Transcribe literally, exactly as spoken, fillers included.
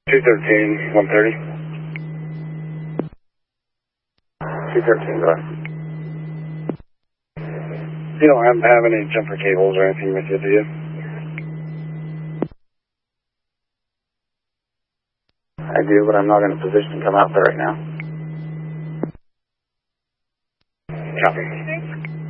two thirteen, one thirty. two thirteen, go ahead. You don't have, have any jumper cables or anything with you, do you? I do, but I'm not in a position to come out there right now. Copy.